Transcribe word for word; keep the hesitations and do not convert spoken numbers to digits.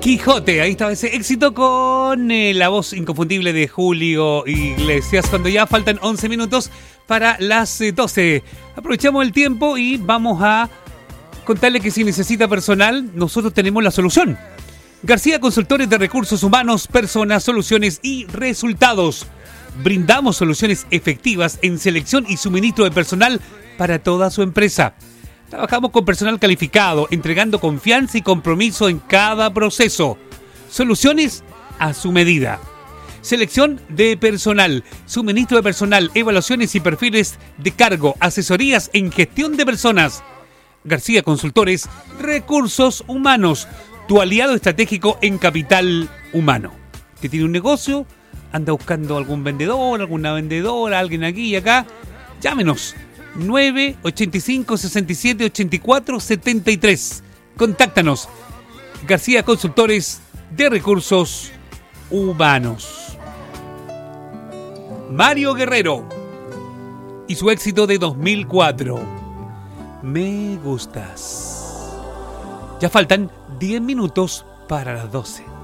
Quijote, ahí estaba ese éxito con eh, la voz inconfundible de Julio Iglesias, cuando ya faltan once minutos para las eh, doce. Aprovechamos el tiempo y vamos a contarle que si necesita personal, nosotros tenemos la solución. García Consultores de Recursos Humanos, Personas, Soluciones y Resultados. Brindamos soluciones efectivas en selección y suministro de personal para toda su empresa. Trabajamos con personal calificado, entregando confianza y compromiso en cada proceso. Soluciones a su medida. Selección de personal, suministro de personal, evaluaciones y perfiles de cargo, asesorías en gestión de personas. García Consultores, Recursos Humanos, tu aliado estratégico en capital humano. Que tiene un negocio, anda buscando algún vendedor, alguna vendedora, alguien aquí y acá. Llámenos. nueve ochenta y cinco, sesenta y siete, ochenta y cuatro, setenta y tres. Contáctanos. García Consultores de Recursos Humanos. Mario Guerrero y su éxito de dos mil cuatro. Me gustas. Ya faltan diez minutos para las doce.